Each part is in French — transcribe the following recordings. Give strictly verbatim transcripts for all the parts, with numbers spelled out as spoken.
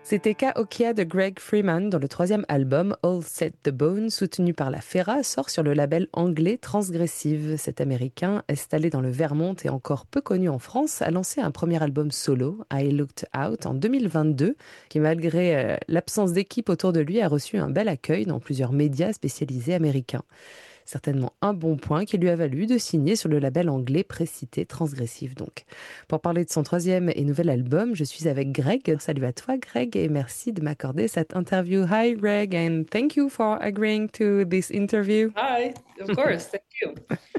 C'était Cahokia de Greg Freeman, dont le troisième album, All Set the Bone, soutenu par la Fera, sort sur le label anglais Transgressive. Cet Américain, installé dans le Vermont et encore peu connu en France, a lancé un premier album solo, I Looked Out, en deux mille vingt-deux, qui malgré euh, l'absence d'équipe autour de lui, a reçu un bel accueil dans plusieurs médias spécialisés américains. Certainement un bon point qui lui a valu de signer sur le label anglais précité Transgressive donc. Pour parler de son troisième et nouvel album, je suis avec Greg. Salut à toi Greg et merci de m'accorder cette interview. Hi Greg and thank you for agreeing to this interview. Hi, of course, thank you.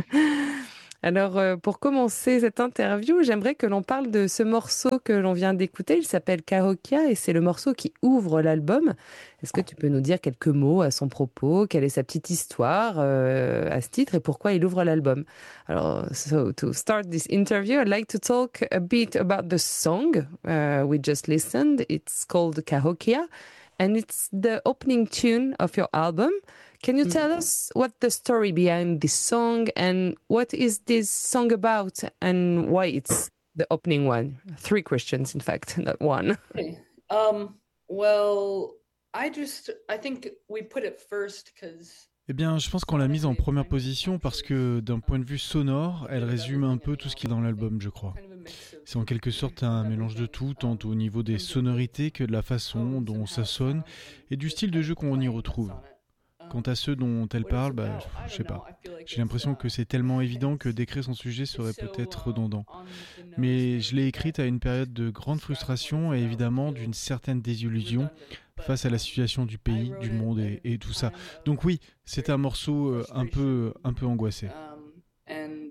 Alors, euh, pour commencer cette interview, j'aimerais que l'on parle de ce morceau que l'on vient d'écouter. Il s'appelle Cahokia et c'est le morceau qui ouvre l'album. Est-ce que tu peux nous dire quelques mots à son propos? Quelle est sa petite histoire euh, à ce titre et pourquoi il ouvre l'album? Alors, so to start this interview, I'd like to talk a bit about the song uh, we just listened. It's called Cahokia and it's the opening tune of your album. Can you tell us what the story behind this song and what is this song about and why it's the opening one? Three questions, in fact, not one. Okay. Um, well, I just, I think we put it first because Eh bien, je pense qu'on l'a mise en première position parce que, d'un point de vue sonore, elle résume un peu tout ce qui est dans l'album, je crois. C'est en quelque sorte un mélange de tout, tant au niveau des sonorités que de la façon dont ça sonne et du style de jeu qu'on y retrouve. Quant à ceux dont elle parle, bah, je sais pas. J'ai l'impression que c'est tellement évident que décrire son sujet serait peut-être redondant. Mais je l'ai écrite à une période de grande frustration et évidemment d'une certaine désillusion face à la situation du pays, du monde et, et tout ça. Donc oui, c'est un morceau euh, un peu, un peu angoissé. Um, and,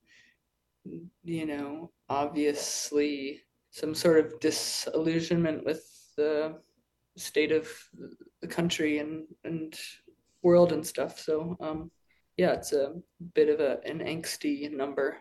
you know, obviously some sort of disillusionment with the state of the country and, and world and stuff. So, um, yeah, it's a bit of a, an angsty number.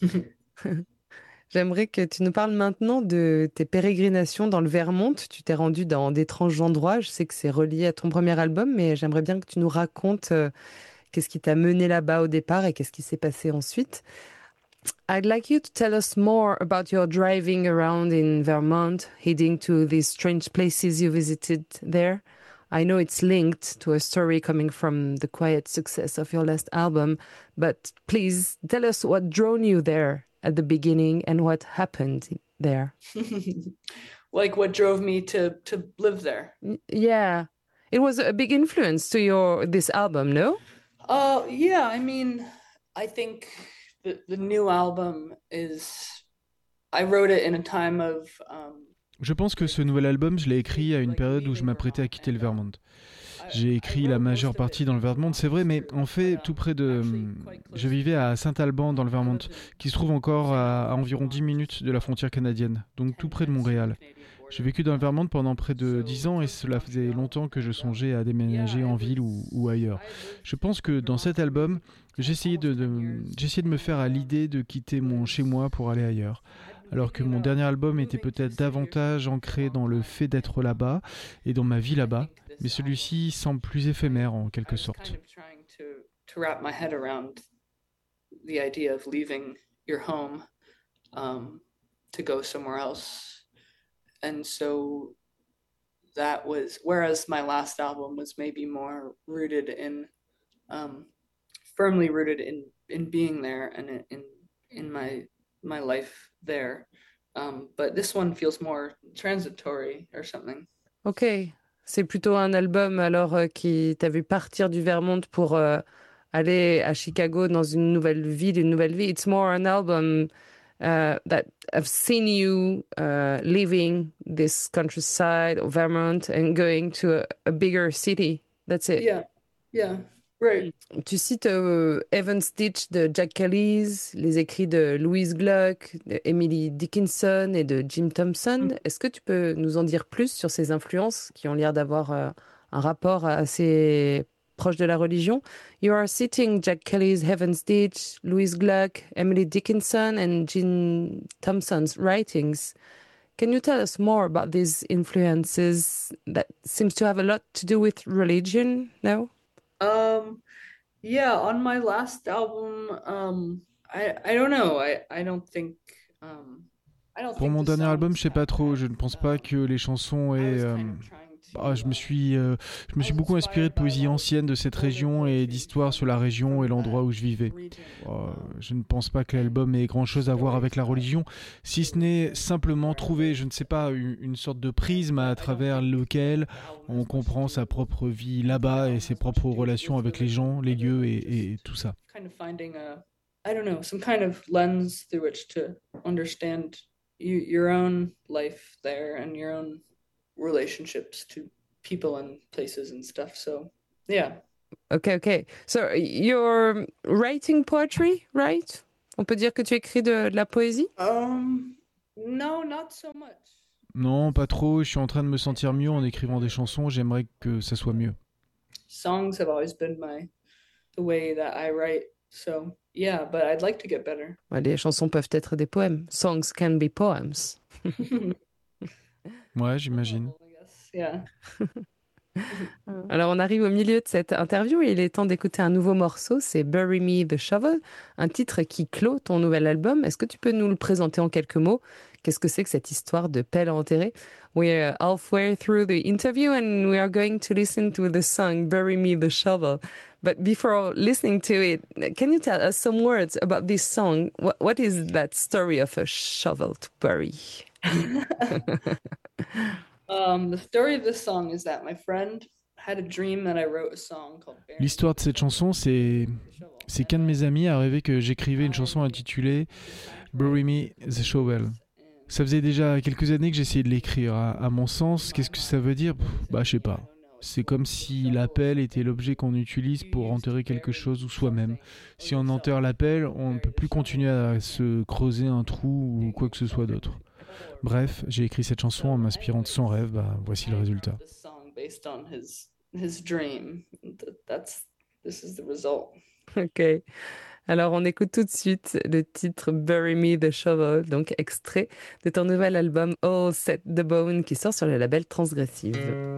J'aimerais que tu nous parles maintenant de tes pérégrinations dans le Vermont. Tu t'es rendu dans d'étranges endroits. Je sais que c'est relié à ton premier album, mais j'aimerais bien que tu nous racontes euh, qu'est-ce qui t'a mené là-bas au départ et qu'est-ce qui s'est passé ensuite. I'd like you to tell us more about your driving around in Vermont, heading to these strange places you visited there. I know it's linked to a story coming from the quiet success of your last album, but please tell us what drew you there at the beginning and what happened there. Like what drove me to to live there. Yeah, it was a big influence to your this album, no? Uh, yeah, I mean, I think the the new album is. I wrote it in a time of. Um, Je pense que ce nouvel album, je l'ai écrit à une période où je m'apprêtais à quitter le Vermont. J'ai écrit la majeure partie dans le Vermont, c'est vrai, mais en fait, tout près de... Je vivais à Saint-Alban, dans le Vermont, qui se trouve encore à, à environ dix minutes de la frontière canadienne, donc tout près de Montréal. J'ai vécu dans le Vermont pendant près de dix ans et cela faisait longtemps que je songeais à déménager en ville ou, ou ailleurs. Je pense que dans cet album, j'essayais de, de, j'essayais de me faire à l'idée de quitter mon chez-moi pour aller ailleurs. Alors que mon dernier album était peut-être davantage ancré dans le fait d'être là-bas et dans ma vie là-bas, mais celui-ci semble plus éphémère en quelque sorte. To wrap my head around the idea of leaving your home um, to go somewhere else. And so that was, whereas my last album was maybe more rooted in, um, firmly rooted in, in being there and in, in my, my life there. Um, but this one feels more transitory or something. Ok, c'est plutôt un album alors euh, qui t'a vu partir du Vermont pour euh, aller à Chicago dans une nouvelle ville, une nouvelle vie. It's more an album uh, that I've seen you uh, leaving this countryside of Vermont and going to a, a bigger city. That's it. Yeah, yeah, right. Tu cites euh, Heaven's Ditch de Jack Callies, les écrits de Louise Gluck, de Emily Dickinson et de Jim Thompson. Mm. Est-ce que tu peux nous en dire plus sur ces influences qui ont l'air d'avoir euh, un rapport assez proche de la religion? You are citing Jack Kelly's Heaven's Ditch, Louise Gluck, Emily Dickinson and Jim Thompson's writings. Can you tell us more about these influences that seems to have a lot to do with religion now? Um, yeah, on my last album, um, I I don't know. I I don't think um Pour mon dernier album, je sais pas trop. Je ne pense pas que les chansons aient... euh, ah, je me suis, euh, je me suis beaucoup inspiré de poésie ancienne de cette région et d'histoires sur la région et l'endroit où je vivais. Oh, je ne pense pas que l'album ait grand-chose à voir avec la religion, si ce n'est simplement trouver, je ne sais pas, une, une sorte de prisme à travers lequel on comprend sa propre vie là-bas et ses propres relations avec les gens, les lieux et, et tout ça. Kind of finding a, I don't know, some kind of lens through which to understand you, your own life there and your own relationships to people and places and stuff. So, yeah. Okay, okay. So you're writing poetry, right? On peut dire que tu écris de, de la poésie? Um, no, not so much. Non, pas trop. Je suis en train de me sentir mieux en écrivant des chansons. J'aimerais que ça soit mieux. Songs have always been my the way that I write. So, yeah, but I'd like to get better. Ouais, les chansons peuvent être des poèmes. Songs can be poems. Ouais, j'imagine. I guess, yeah. Alors, on arrive au milieu de cette interview et il est temps d'écouter un nouveau morceau. C'est Bury Me the Shovel, un titre qui clôt ton nouvel album. Est-ce que tu peux nous le présenter en quelques mots? Qu'est-ce que c'est que cette histoire de pelle enterrée? We're halfway through the interview and we are going to listen to the song Bury Me the Shovel. But before listening to it, can you tell us some words about this song? What, what is that story of a shovel to bury? Um, the story of this song is that my friend had a dream that I wrote a song called Bury Me. L'histoire de cette chanson, c'est c'est qu'un de mes amis a rêvé que j'écrivais une chanson intitulée Bury Me the Shovel. Ça faisait déjà quelques années que j'essayais de l'écrire. À, à mon sens, qu'est-ce que ça veut dire? Pff, Bah, je sais pas. C'est comme si la pelle était l'objet qu'on utilise pour enterrer quelque chose ou soi-même. Si on enterre la pelle, on ne peut plus continuer à se creuser un trou ou quoi que ce soit d'autre. Bref, j'ai écrit cette chanson en m'inspirant de son rêve. Bah, voici le résultat. This song based on his his dream. Th- That's this is the result. Ok. Alors, on écoute tout de suite le titre Bury Me the Shovel, donc extrait de ton nouvel album All Set the Bone qui sort sur le label Transgressive.